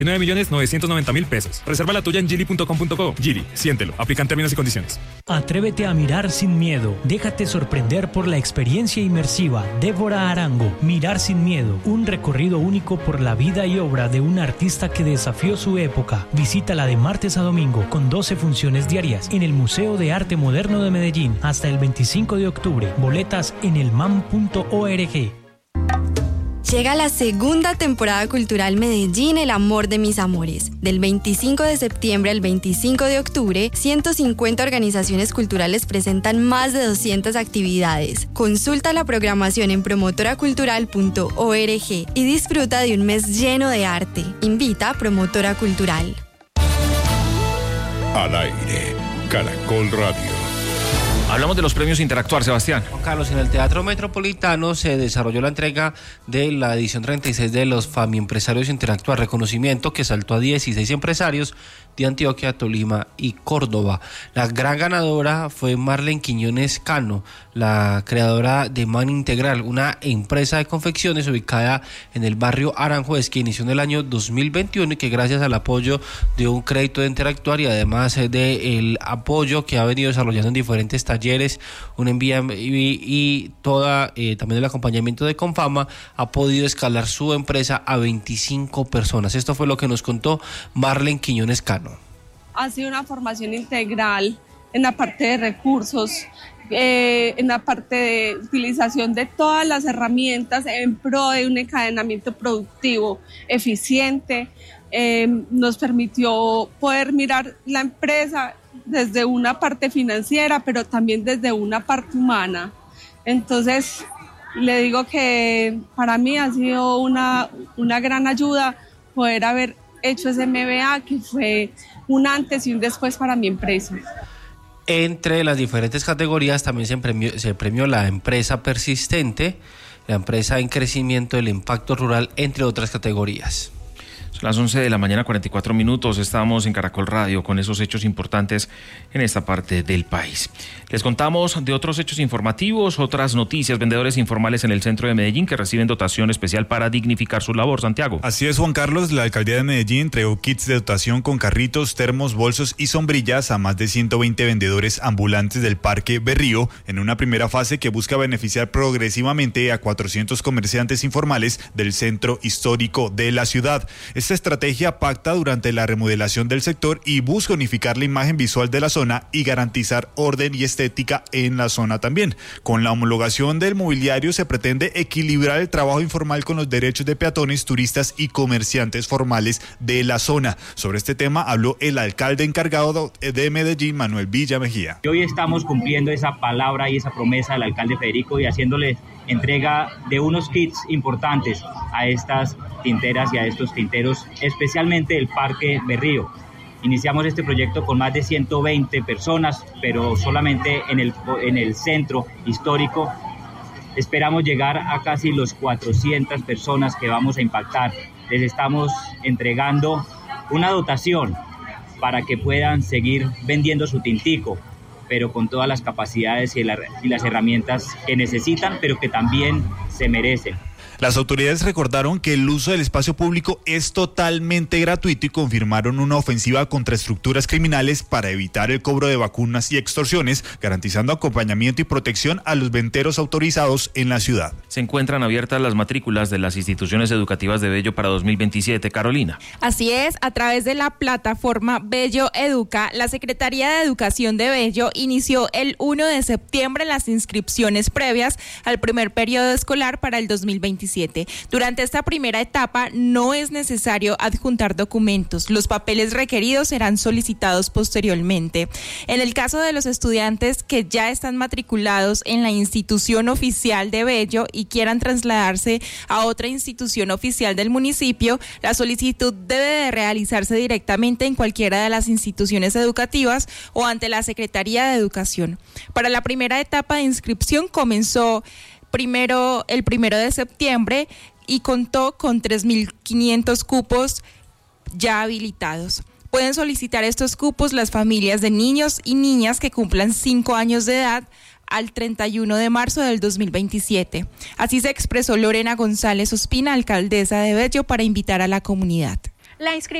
9.990.000 pesos. Reserva la tuya en Geely.com.co. Geely, siéntelo. Aplican términos y condiciones. Atrévete a mirar sin miedo. Déjate sorprender por la experiencia inmersiva. Débora Arango, Mirar sin miedo. Un recorrido único por la vida y obra de un artista que desafió su época. Visítala de martes a domingo con 12 funciones diarias en el Museo de Arte Moderno de Medellín hasta el 25 de octubre. Boletas en elmam.org. Llega la segunda temporada cultural Medellín, el amor de mis amores. Del 25 de septiembre al 25 de octubre, 150 organizaciones culturales presentan más de 200 actividades. Consulta la programación en promotoracultural.org y disfruta de un mes lleno de arte. Invita a Promotora Cultural. Al aire, Caracol Radio. Hablamos de los premios Interactuar, Sebastián. Juan Carlos, en el Teatro Metropolitano se desarrolló la entrega de la edición 36 de los Famiempresarios Interactuar, reconocimiento que saltó a 16 empresarios de Antioquia, Tolima y Córdoba. La gran ganadora fue Marlene Quiñones Cano, la creadora de Man Integral, una empresa de confecciones ubicada en el barrio Aranjuez, que inició en el año 2021 y que gracias al apoyo de un crédito de Interactuar y además del apoyo que ha venido desarrollando en diferentes talleres, un envío y también el acompañamiento de Confama, ha podido escalar su empresa a 25 personas. Esto fue lo que nos contó Marlene Quiñones Cano. Ha sido una formación integral en la parte de recursos, en la parte de utilización de todas las herramientas en pro de un encadenamiento productivo eficiente. Nos permitió poder mirar la empresa desde una parte financiera, pero también desde una parte humana. Entonces, le digo que para mí ha sido una gran ayuda poder haber hecho ese MBA, que fue un antes y un después para mi empresa. Entre las diferentes categorías también se premió la empresa persistente, la empresa en crecimiento, el impacto rural, entre otras categorías. Son las 11 de la mañana, 44 minutos. Estamos en Caracol Radio con esos hechos importantes en esta parte del país. Les contamos de otros hechos informativos, otras noticias. Vendedores informales en el centro de Medellín que reciben dotación especial para dignificar su labor. Santiago. Así es, Juan Carlos. La alcaldía de Medellín entregó kits de dotación con carritos, termos, bolsos y sombrillas a más de 120 vendedores ambulantes del Parque Berrío en una primera fase que busca beneficiar progresivamente a 400 comerciantes informales del centro histórico de la ciudad. Esta estrategia pacta durante la remodelación del sector y busca unificar la imagen visual de la zona y garantizar orden y estética en la zona también. Con la homologación del mobiliario se pretende equilibrar el trabajo informal con los derechos de peatones, turistas y comerciantes formales de la zona. Sobre este tema habló el alcalde encargado de Medellín, Manuel Villa Mejía. Hoy estamos cumpliendo esa palabra y esa promesa del alcalde Federico y haciéndole entrega de unos kits importantes a estas tinteras y a estos tinteros, especialmente el Parque Berrío. Iniciamos este proyecto con más de 120 personas, pero solamente en el centro histórico. Esperamos llegar a casi los 400 personas que vamos a impactar. Les estamos entregando una dotación para que puedan seguir vendiendo su tintico, pero con todas las capacidades y las herramientas que necesitan, pero que también se merecen. Las autoridades recordaron que el uso del espacio público es totalmente gratuito y confirmaron una ofensiva contra estructuras criminales para evitar el cobro de vacunas y extorsiones, garantizando acompañamiento y protección a los venteros autorizados en la ciudad. Se encuentran abiertas las matrículas de las instituciones educativas de Bello para 2027, Carolina. Así es, a través de la plataforma Bello Educa, la Secretaría de Educación de Bello inició el 1 de septiembre las inscripciones previas al primer periodo escolar para el 2027. Durante esta primera etapa no es necesario adjuntar documentos. Los papeles requeridos serán solicitados posteriormente. En el caso de los estudiantes que ya están matriculados en la institución oficial de Bello y quieran trasladarse a otra institución oficial del municipio, la solicitud debe de realizarse directamente en cualquiera de las instituciones educativas o ante la Secretaría de Educación. Para la primera etapa de inscripción comenzó el 1 de septiembre y contó con 3.500 cupos ya habilitados. Pueden solicitar estos cupos las familias de niños y niñas que cumplan 5 años de edad al 31 de marzo del 2027. Así se expresó Lorena González Ospina, alcaldesa de Bello, para invitar a la comunidad. La inscripción